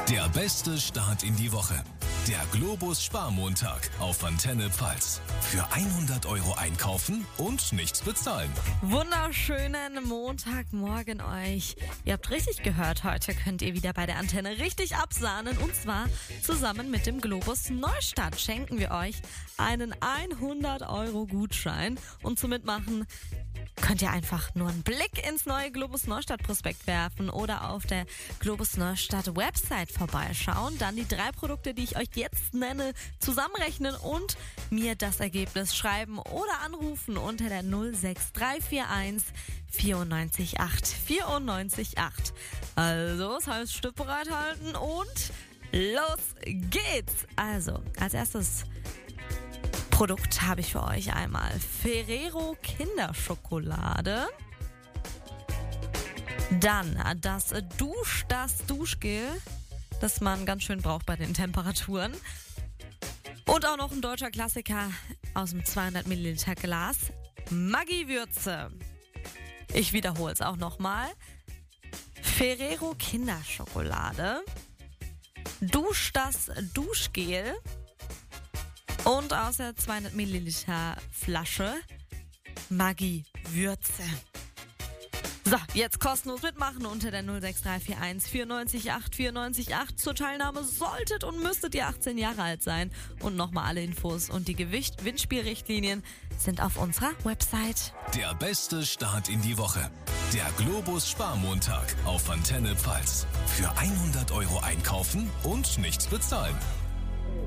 Der beste Start in die Woche. Der Globus Sparmontag auf Antenne Pfalz. Für 100 € einkaufen und nichts bezahlen. Wunderschönen Montagmorgen euch. Ihr habt richtig gehört, heute könnt ihr wieder bei der Antenne richtig absahnen. Und zwar zusammen mit dem Globus Neustadt schenken wir euch einen 100 € Gutschein. Und zum Mitmachen könnt ihr einfach nur einen Blick ins neue Globus Neustadt Prospekt werfen oder auf der Globus Neustadt Website vorbeischauen. Dann die 3 Produkte, die ich euch jetzt nenne, zusammenrechnen und mir das Ergebnis schreiben oder anrufen unter der 06341 94 8. Also, das heißt, Stift bereithalten und los geht's. Also, als erstes Produkt habe ich für euch einmal Ferrero Kinderschokolade. Dann das Duschgel, das man ganz schön braucht bei den Temperaturen. Und auch noch ein deutscher Klassiker aus dem 200 Milliliter Glas. Maggi-Würze. Ich wiederhole es auch nochmal. Ferrero Kinderschokolade. Duschgel. Und aus der 200 Milliliter Flasche Maggi-Würze. So, jetzt kostenlos mitmachen unter der 06341 94 8. Zur Teilnahme solltet und müsstet ihr 18 Jahre alt sein. Und nochmal alle Infos und die Gewinnspielrichtlinien sind auf unserer Website. Der beste Start in die Woche. Der Globus Sparmontag auf Antenne Pfalz. Für 100 € einkaufen und nichts bezahlen.